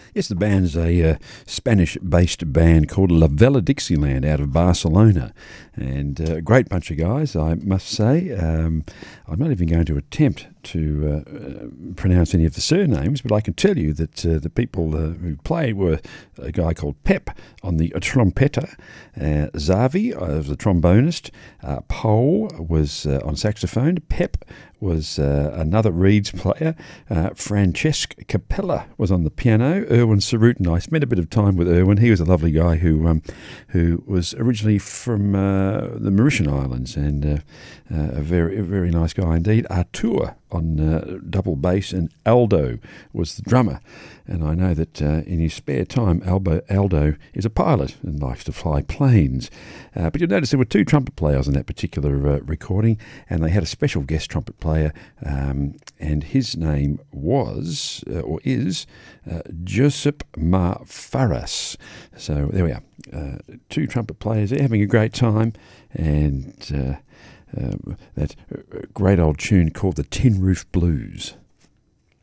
Yes, the band's a Spanish-based band called La Vela Dixieland out of Barcelona, and a great bunch of guys, I must say. I'm not even going to attempt to pronounce any of the surnames, but I can tell you that the people who played were a guy called Pep on the trompeta, Xavi was the trombonist, Paul was on saxophone, Pep was another reeds player, Francesc Capella was on the piano, Erwin Sarut and I spent a bit of time with Erwin. He was a lovely guy who was originally from the Mauritian Islands, and a very nice guy indeed. Artur on double bass, and Aldo was the drummer. And I know that in his spare time, Aldo is a pilot and likes to fly planes. But you'll notice there were two trumpet players on that particular recording, and they had a special guest trumpet player, and his name was, or is, Josep Mar Faras. So there we are. Two trumpet players. They're having a great time, and that great old tune called the Tin Roof Blues.